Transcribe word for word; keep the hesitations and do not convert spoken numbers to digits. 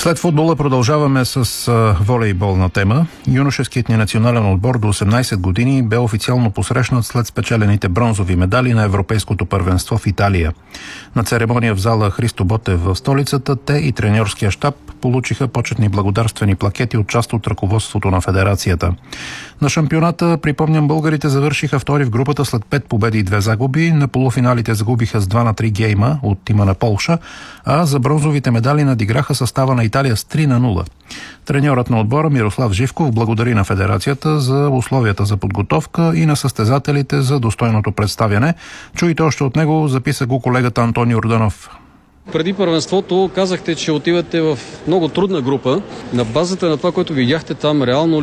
След футбола продължаваме с а, волейболна тема. Юношеският ни национален отбор до осемнайсет години бе официално посрещнат след спечелените бронзови медали на Европейското първенство в Италия. На церемония в зала Христо Ботев в столицата те и треньорския щаб получиха почетни благодарствени плакети от част от ръководството на федерацията. На шампионата, припомням, българите завършиха втори в групата след пет победи и две загуби. На полуфиналите загубиха с два на три гейма от тима на Полша, а за бронзовите медали надиграха състава на Италия с три на нула. Треньорът на отбора Мирослав Живков благодари на федерацията за условията за подготовка и на състезателите за достойното представяне. Чуйте още от него, записа го колегата Антони Йорданов. Преди първенството казахте, че отивате в много трудна група. На базата на това, което видяхте там, реално